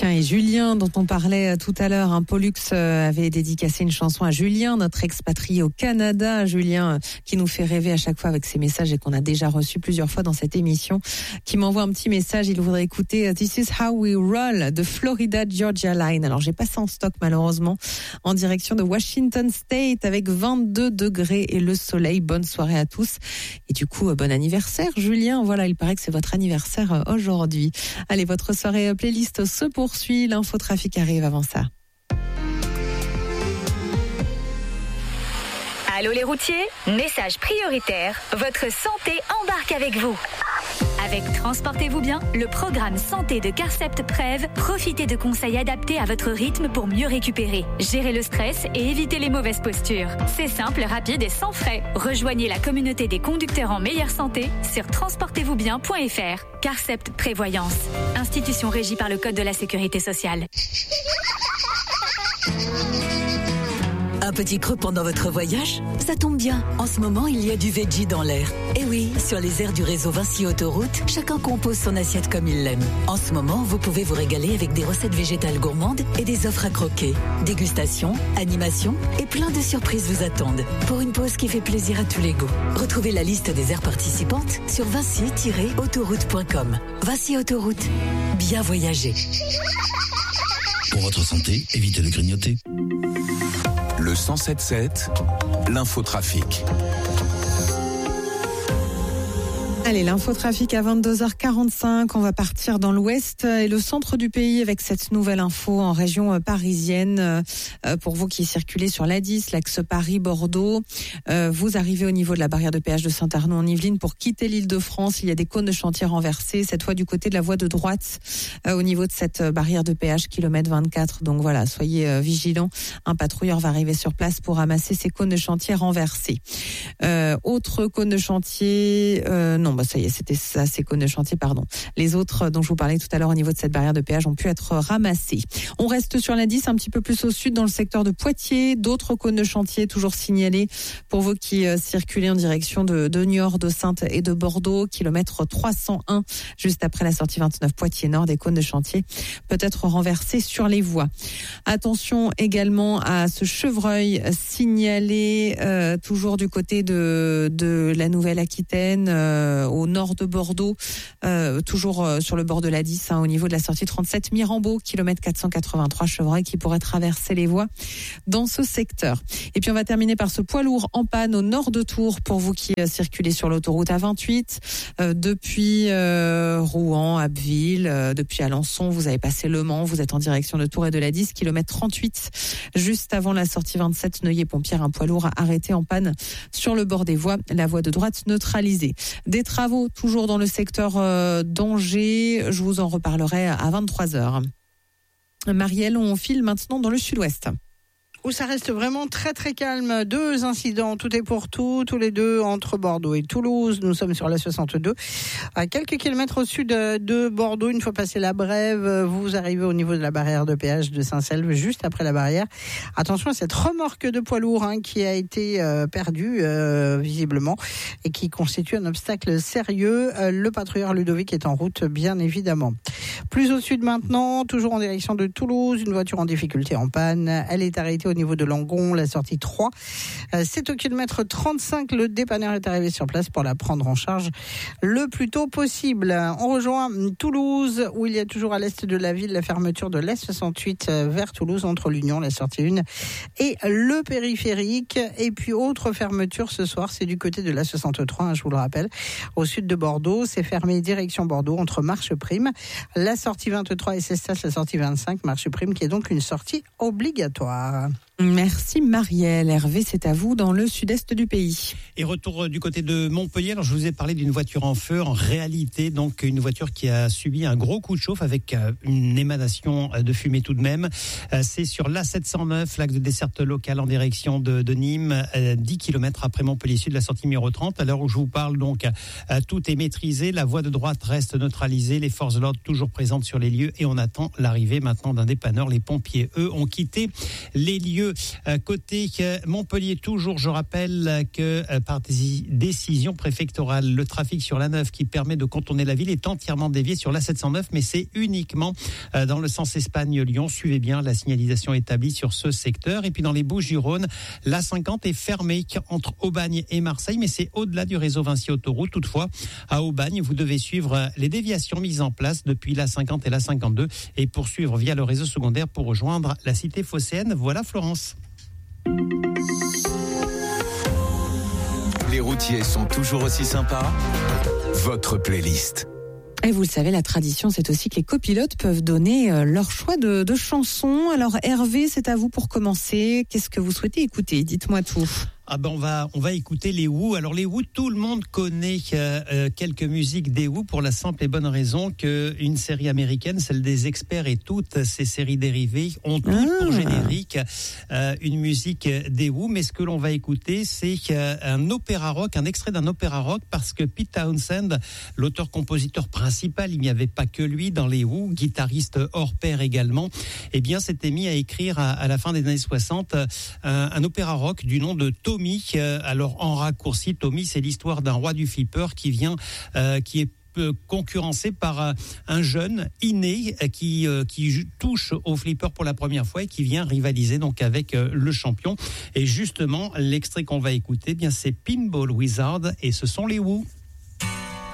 Tiens, et Julien, dont on parlait tout à l'heure, Pollux avait dédicacé une chanson à Julien, notre expatrié au Canada. Julien, qui nous fait rêver à chaque fois avec ses messages et qu'on a déjà reçu plusieurs fois dans cette émission, qui m'envoie un petit message. Il voudrait écouter This is How We Roll de Florida Georgia Line. Alors, j'ai pas ça en stock, malheureusement, en direction de Washington State avec 22 degrés et le soleil. Bonne soirée à tous. Et du coup, bon anniversaire, Julien. Voilà, il paraît que c'est votre anniversaire aujourd'hui. Allez, votre soirée playlist se poursuit. L'infotrafic arrive avant ça. Allô les routiers, message prioritaire, votre santé embarque avec vous. Avec Transportez-vous bien, le programme santé de Carcept Prev, profitez de conseils adaptés à votre rythme pour mieux récupérer, gérer le stress et éviter les mauvaises postures. C'est simple, rapide et sans frais. Rejoignez la communauté des conducteurs en meilleure santé sur transportezvousbien.fr. Carcept Prévoyance, institution régie par le Code de la Sécurité sociale. Un petit creux pendant votre voyage ? Ça tombe bien. En ce moment, il y a du veggie dans l'air. Et oui, sur les aires du réseau Vinci Autoroute, chacun compose son assiette comme il l'aime. En ce moment, vous pouvez vous régaler avec des recettes végétales gourmandes et des offres à croquer. Dégustation, animation et plein de surprises vous attendent. Pour une pause qui fait plaisir à tous les goûts. Retrouvez la liste des aires participantes sur vinci-autoroute.com. Vinci Autoroute. Bien voyager. Pour votre santé, évitez de grignoter. Le 107.7, l'infotrafic. Allez, l'infotrafic à 22h45, on va partir dans l'ouest et le centre du pays avec cette nouvelle info en région parisienne. Pour vous qui circulez sur l'A10, l'axe Paris-Bordeaux, vous arrivez au niveau de la barrière de péage de Saint-Arnaud-en-Yvelines pour quitter l'Île-de-France. Il y a des cônes de chantier renversés, cette fois du côté de la voie de droite au niveau de cette barrière de péage, kilomètre 24. Donc voilà, soyez vigilants. Un patrouilleur va arriver sur place pour ramasser ces cônes de chantier renversés. Autre cône de chantier, ça y est, c'était ça, ces cônes de chantier, pardon. Les autres dont je vous parlais tout à l'heure au niveau de cette barrière de péage ont pu être ramassés. On reste sur l'A10, un petit peu plus au sud, dans le secteur de Poitiers. D'autres cônes de chantier toujours signalés pour vous qui circulez en direction de Niort, de Saintes et de Bordeaux. Kilomètre 301, juste après la sortie 29 Poitiers-Nord, des cônes de chantier peut-être renversés sur les voies. Attention également à ce chevreuil signalé toujours du côté de la Nouvelle-Aquitaine, au nord de Bordeaux, toujours sur le bord de l'A10, au niveau de la sortie 37 Mirambeau, kilomètre 483, chevreuil qui pourrait traverser les voies dans ce secteur. Et puis on va terminer par ce poids lourd en panne au nord de Tours pour vous qui circulez sur l'autoroute A28 depuis Rouen, Abbeville, depuis Alençon, vous avez passé Le Mans, vous êtes en direction de Tours et de l'A10, kilomètre 38, juste avant la sortie 27 Neuilly-Pompière, un poids lourd arrêté en panne sur le bord des voies, la voie de droite neutralisée. Des travaux toujours dans le secteur d'Angers, je vous en reparlerai à 23h. Marielle, on file maintenant dans le sud-ouest. Où ça reste vraiment très très calme. 2 incidents, tout est pour tout, tous les deux entre Bordeaux et Toulouse. Nous sommes sur la 62, à quelques kilomètres au sud de Bordeaux. Une fois passé la Brève, vous arrivez au niveau de la barrière de péage de Saint-Selve, juste après la barrière. Attention à cette remorque de poids lourd qui a été perdue visiblement et qui constitue un obstacle sérieux. Le patrouilleur Ludovic est en route, bien évidemment. Plus au sud maintenant, toujours en direction de Toulouse, une voiture en difficulté en panne. Elle est arrêtée au niveau de Langon, la sortie 3. C'est au kilomètre 35. Le dépanneur est arrivé sur place pour la prendre en charge le plus tôt possible. On rejoint Toulouse, où il y a toujours à l'est de la ville la fermeture de l'A68 vers Toulouse, entre l'Union, la sortie 1 et le périphérique. Et puis autre fermeture ce soir, c'est du côté de l'A63, je vous le rappelle, au sud de Bordeaux. C'est fermé direction Bordeaux, entre Marche Prime, la sortie 23 et Cestas, la sortie 25, Marche Prime, qui est donc une sortie obligatoire. Merci Marielle. Hervé, c'est à vous dans le sud-est du pays. Et retour du côté de Montpellier. Alors, je vous ai parlé d'une voiture en feu. En réalité, donc, une voiture qui a subi un gros coup de chauffe avec une émanation de fumée tout de même. C'est sur l'A709, l'axe de desserte locale en direction de Nîmes, 10 km après Montpellier-Sud, la sortie numéro 30. À l'heure où je vous parle, donc, tout est maîtrisé. La voie de droite reste neutralisée. Les forces de l'ordre toujours présentes sur les lieux et on attend l'arrivée maintenant d'un dépanneur. Les pompiers, eux, ont quitté les lieux. 2. Côté Montpellier, toujours, je rappelle que par décision préfectorale, le trafic sur l'A9 qui permet de contourner la ville est entièrement dévié sur l'A709, mais c'est uniquement dans le sens Espagne-Lyon. Suivez bien la signalisation établie sur ce secteur. Et puis dans les Bouches-du-Rhône, l'A50 est fermée entre Aubagne et Marseille, mais c'est au-delà du réseau Vinci Autoroute. Toutefois, à Aubagne, vous devez suivre les déviations mises en place depuis l'A50 et l'A52 et poursuivre via le réseau secondaire pour rejoindre la cité phocéenne. Voilà Florence. Les routiers sont toujours aussi sympas. Votre playlist. Et vous le savez, la tradition, c'est aussi que les copilotes peuvent donner leur choix de chansons. Alors Hervé, c'est à vous pour commencer. Qu'est-ce que vous souhaitez écouter ? Dites-moi tout. Ah ben on va écouter les Who. Alors les Who, tout le monde connaît quelques musiques des Who pour la simple et bonne raison qu'une série américaine, celle des Experts et toutes ces séries dérivées ont toutes pour générique une musique des Who. Mais ce que l'on va écouter, c'est un opéra rock, un extrait d'un opéra rock, parce que Pete Townshend, l'auteur-compositeur principal, il n'y avait pas que lui dans les Who, guitariste hors pair également, eh bien s'était mis à écrire à la fin des années 60 un opéra rock du nom de Tommy. Alors en raccourci, Tommy, c'est l'histoire d'un roi du flipper qui est concurrencé par un jeune inné qui touche au flipper pour la première fois et qui vient rivaliser donc avec le champion. Et justement, l'extrait qu'on va écouter, bien c'est Pinball Wizard et ce sont les Who.